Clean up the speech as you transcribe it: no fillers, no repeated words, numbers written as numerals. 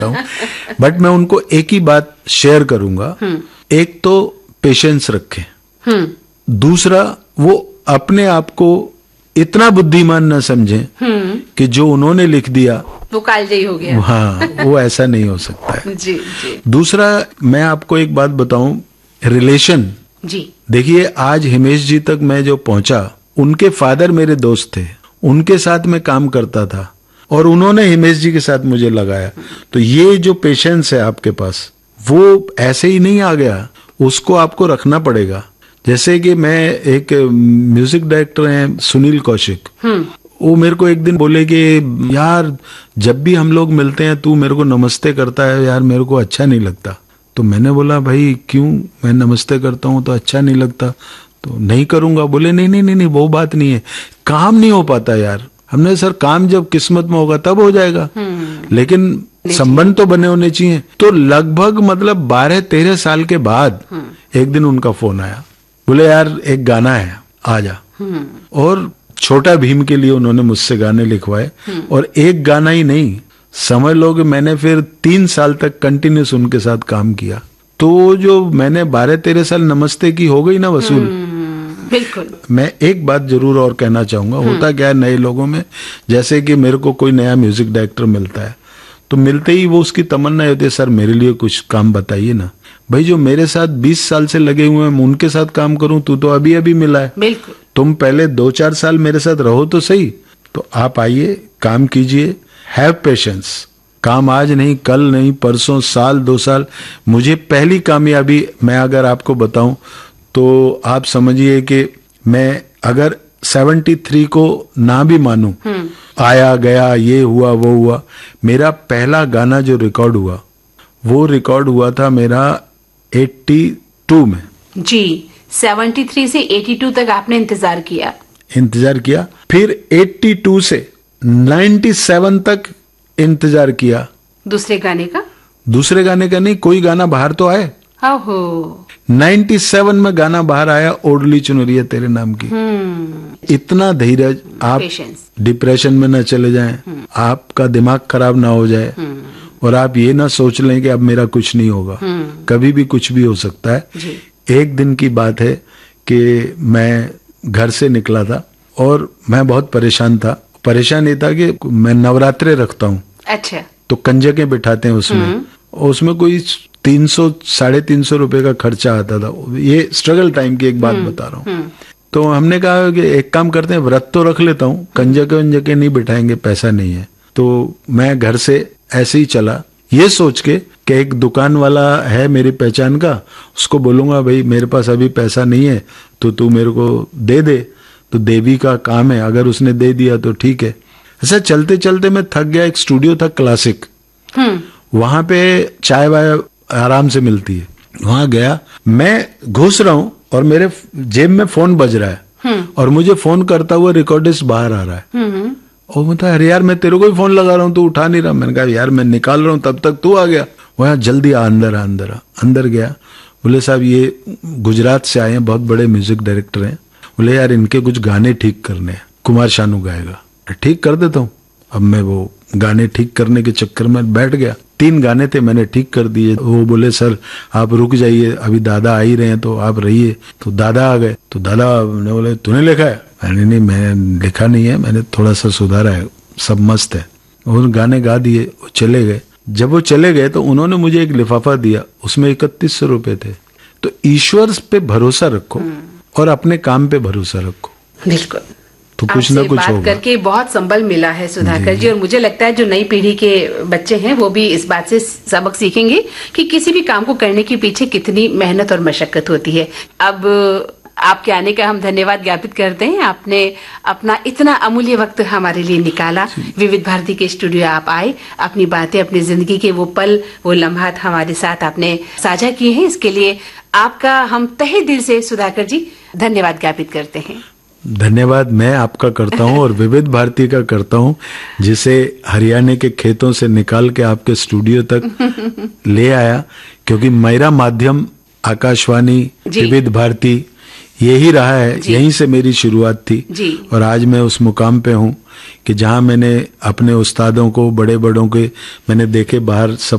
हूँ, बट मैं उनको एक ही बात शेयर करूंगा। एक तो पेशेंस रखें, दूसरा वो अपने आप को इतना बुद्धिमान न समझें कि जो उन्होंने लिख दिया वो कालजयी हो गया। हाँ, वो ऐसा नहीं हो सकता है। जी जी। दूसरा मैं आपको एक बात बताऊं, रिलेशन जी, देखिए आज हिमेश जी तक मैं जो पहुंचा, उनके फादर मेरे दोस्त थे, उनके साथ मैं काम करता था और उन्होंने हिमेश जी के साथ मुझे लगाया। तो ये जो पेशेंस है आपके पास, वो ऐसे ही नहीं आ गया, उसको आपको रखना पड़ेगा। जैसे कि मैं एक म्यूजिक डायरेक्टर हैं सुनील कौशिक, वो मेरे को एक दिन बोले कि यार जब भी हम लोग मिलते हैं तू मेरे को नमस्ते करता है, यार मेरे को अच्छा नहीं लगता। तो मैंने बोला भाई क्यों, मैं नमस्ते करता हूँ तो अच्छा नहीं लगता? तो नहीं करूंगा। बोले नहीं नहीं नहीं नहीं, वो बात नहीं है, काम नहीं हो पाता यार। हमने सर काम जब किस्मत में होगा तब हो जाएगा, लेकिन संबंध तो बने होने चाहिए। तो लगभग मतलब 12-13 साल के बाद एक दिन उनका फोन आया, बोले यार एक गाना है आ जा। और छोटा भीम के लिए उन्होंने मुझसे गाने लिखवाए, और एक गाना ही नहीं, समझ लो कि मैंने फिर 3 साल तक कंटिन्यूस उनके साथ काम किया। तो जो मैंने 12-13 साल नमस्ते की हो गई ना वसूल। बिल्कुल। मैं एक बात जरूर और कहना चाहूंगा, होता क्या है नए लोगों में, जैसे कि मेरे को कोई नया म्यूजिक डायरेक्टर मिलता है तो मिलते ही वो उसकी तमन्ना होती है सर मेरे लिए कुछ काम बताइए ना। भाई जो मेरे साथ 20 साल से लगे हुए हैं, उनके साथ काम करूं, तू तो अभी अभी मिला है। बिल्कुल। तुम पहले 2-4 साल मेरे साथ रहो तो सही। तो आप आइए, काम कीजिए, हैव पेशेंस। काम आज नहीं, कल नहीं, परसों, साल, 2 साल। मुझे पहली कामयाबी मैं अगर आपको बताऊं तो आप समझिए कि मैं अगर 73 को ना भी मानूं, आया गया ये हुआ वो हुआ, मेरा पहला गाना जो रिकॉर्ड हुआ वो रिकॉर्ड हुआ था मेरा 82 में। जी, 73 से 82 तक आपने इंतजार किया। फिर 82 से 97 तक इंतजार किया। दूसरे गाने का नहीं, कोई गाना बाहर तो आए। ओहो। 97 में गाना बाहर आया, ओढ़ली चुनरिया तेरे नाम की। इतना धीरज, आप डिप्रेशन में न चले जाएं, आपका दिमाग खराब ना हो जाए, और आप ये ना सोच लें कि अब मेरा कुछ नहीं होगा। कभी भी कुछ भी हो सकता है। एक दिन की बात है कि मैं घर से निकला था और मैं बहुत परेशान था। परेशान ये था कि मैं नवरात्रे रखता हूँ। अच्छा। तो कंजकें बिठाते हैं उसमें, और उसमें कोई 300-350 रुपए का खर्चा आता था। ये स्ट्रगल टाइम की एक बात बता रहा हूँ। तो हमने कहा कि एक काम करते हैं, व्रत तो रख लेता हूँ, कंजके नहीं बिठाएंगे, पैसा नहीं है। तो मैं घर से ऐसे ही चला, ये सोच के कि एक दुकान वाला है मेरी पहचान का, उसको बोलूंगा भाई मेरे पास अभी पैसा नहीं है तो तू मेरे को दे दे। तो देवी का काम है, अगर उसने दे दिया तो ठीक है। ऐसा चलते चलते मैं थक गया। एक स्टूडियो था क्लासिक, वहां पे चाय वाय आराम से मिलती है। वहां गया, मैं घुस रहा हूं और मेरे जेब में फोन बज रहा है, और मुझे फोन करता हुआ रिकॉर्डिस्ट बाहर आ रहा है। और मैं अरे यार मैं तेरे को ही फोन लगा रहा हूँ, तू उठा नहीं रहा। मैंने कहा यार मैं निकाल रहा हूँ, तब तक तू आ गया। वहां जल्दी आ, अंदर गया। बोले साहब ये गुजरात से आए हैं, बहुत बड़े म्यूजिक डायरेक्टर हैं। बोले यार इनके कुछ गाने ठीक करने हैं, कुमार शानू गाएगा। ठीक कर देता हूँ। अब मैं वो गाने ठीक करने के चक्कर में बैठ गया। 3 गाने थे, मैंने ठीक कर दिए। वो बोले सर आप रुक जाइए, अभी दादा आ ही रहे हैं तो आप रहिए। तो दादा आ गए। तो दादा ने बोले तूने लिखा है? मैंने नहीं, मैंने लिखा नहीं है, मैंने थोड़ा सा सुधारा है, सब मस्त है। वो गाने गा दिए, वो चले गए। जब वो चले गए तो उन्होंने मुझे एक लिफाफा दिया, उसमें 3100 रुपए थे। तो ईश्वर पे भरोसा रखो और अपने काम पे भरोसा रखो। बिल्कुल। तो कुछ ना कुछ होगा। करके बहुत संबल मिला है सुधाकर जी, और मुझे लगता है जो नई पीढ़ी के बच्चे हैं वो भी इस बात से सबक सीखेंगे कि किसी भी काम को करने के पीछे कितनी मेहनत और मशक्कत होती है। अब आपके आने का हम धन्यवाद ज्ञापित करते हैं। आपने अपना इतना अमूल्य वक्त हमारे लिए निकाला, विविध भारती के स्टूडियो आप आए, अपनी बातें, अपनी जिंदगी के वो पल, वो लम्हात हमारे साथ आपने साझा किए हैं। इसके लिए आपका हम तहे दिल से सुधाकर जी धन्यवाद ज्ञापित करते हैं। धन्यवाद मैं आपका करता हूं और विविध भारती का करता हूं, जिसे हरियाणा के खेतों से निकाल के आपके स्टूडियो तक ले आया। क्योंकि मेरा माध्यम आकाशवाणी, विविध भारती, यही रहा है, यहीं से मेरी शुरुआत थी जी। और आज मैं उस मुकाम पे हूँ कि जहाँ मैंने अपने उस्तादों को, बड़े बड़ों के मैंने देखे बाहर